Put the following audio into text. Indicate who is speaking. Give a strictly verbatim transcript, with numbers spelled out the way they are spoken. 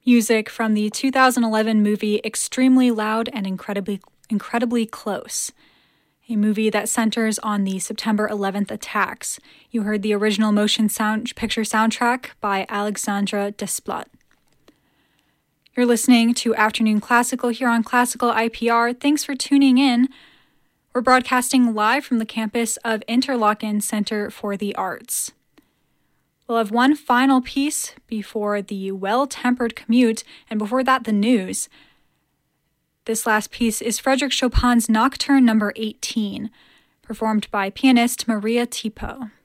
Speaker 1: music from the two thousand eleven movie Extremely Loud and Incredibly Incredibly Close, a movie that centers on the September eleventh attacks. You heard the original motion sound picture soundtrack by Alexandre Desplat. You're listening to Afternoon Classical here on Classical I P R. Thanks for tuning in. We're broadcasting live from the campus of Interlochen Center for the Arts. We'll have one final piece before the Well-Tempered Commute, and before that, the news. This last piece is Frédéric Chopin's Nocturne number eighteen, performed by pianist Maria Tipo.